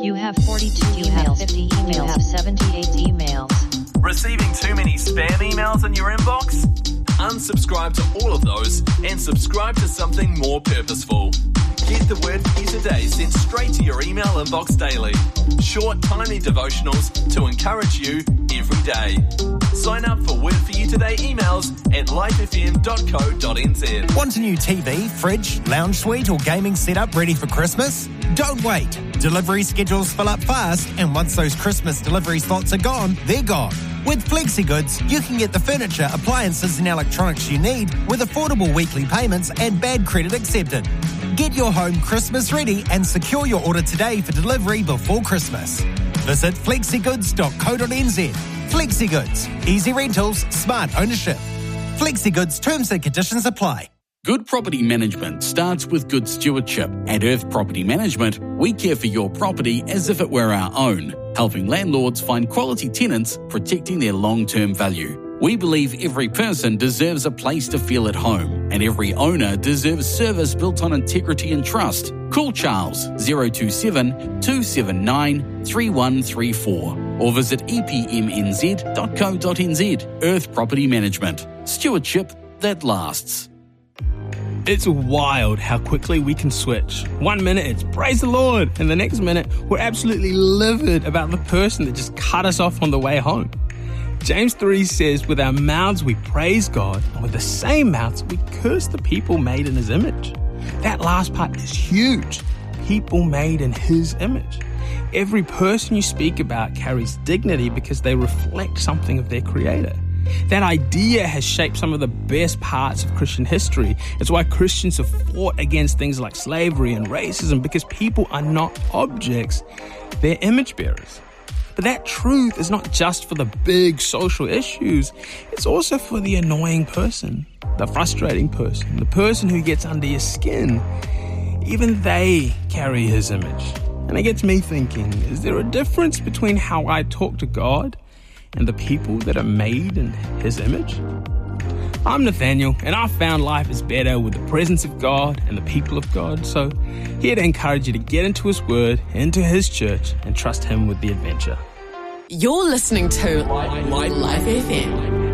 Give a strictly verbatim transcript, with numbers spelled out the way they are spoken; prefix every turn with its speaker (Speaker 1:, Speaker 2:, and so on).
Speaker 1: You have forty-two you emails. Have fifty emails. You have seventy-eight emails.
Speaker 2: Receiving too many spam emails in your inbox? Unsubscribe to all of those and subscribe to something more purposeful. Get the Word for You Today sent straight to your email inbox daily. Short, timely devotionals to encourage you every day. Sign up for Word for You Today emails at life f m dot co dot n z.
Speaker 3: Want a new T V, fridge, lounge suite or gaming setup ready for Christmas? Don't wait. Delivery schedules fill up fast, and once those Christmas delivery slots are gone, they're gone. With FlexiGoods, you can get the furniture, appliances and electronics you need with affordable weekly payments and bad credit accepted. Get your home Christmas ready and secure your order today for delivery before Christmas. Visit flexigoods dot co dot n z. FlexiGoods. Easy rentals, smart ownership. FlexiGoods terms and conditions apply.
Speaker 4: Good property management starts with good stewardship. At Earth Property Management, we care for your property as if it were our own, helping landlords find quality tenants, protecting their long-term value. We believe every person deserves a place to feel at home, and every owner deserves service built on integrity and trust. Call Charles zero two seven, two seven nine, three one three four or visit e p m n z dot co dot n z. Earth Property Management. Stewardship that lasts.
Speaker 5: It's wild how quickly we can switch. One minute it's praise the Lord, and the next minute we're absolutely livid about the person that just cut us off on the way home. James three says, with our mouths we praise God, and with the same mouths we curse the people made in his image. That last part is huge. People made in his image. Every person you speak about carries dignity because they reflect something of their creator. That idea has shaped some of the best parts of Christian history. It's why Christians have fought against things like slavery and racism, because people are not objects, they're image bearers. But that truth is not just for the big social issues, it's also for the annoying person, the frustrating person, the person who gets under your skin. Even they carry his image. And it gets me thinking, is there a difference between how I talk to God and the people that are made in his image? I'm Nathaniel, and I've found life is better with the presence of God and the people of God. So here to encourage you to get into his word, into his church, and trust him with the adventure.
Speaker 6: You're listening to Life F M.